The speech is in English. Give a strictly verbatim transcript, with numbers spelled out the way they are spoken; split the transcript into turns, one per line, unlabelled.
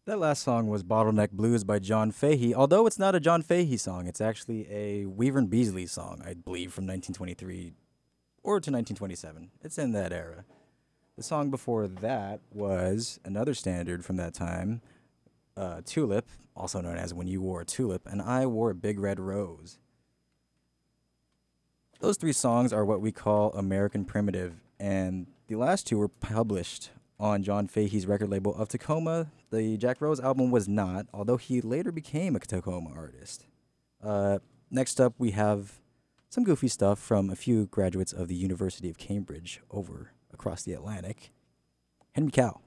That last song was Bottleneck Blues by John Fahey. Although it's not a John Fahey song, it's actually a Weaver and Beasley song, I believe, from nineteen twenty-three or to nineteen twenty-seven. It's in that era. The song before that was another standard from that time, uh, Tulip, also known as When You Wore a Tulip, and I Wore a Big Red Rose. Those three songs are what we call American Primitive, and the last two were published on John Fahey's record label of Tacoma. The Jack Rose album was not, although he later became a Tacoma artist. Uh, Next up, we have some goofy stuff from a few graduates of the University of Cambridge over across the Atlantic. Henry Cow.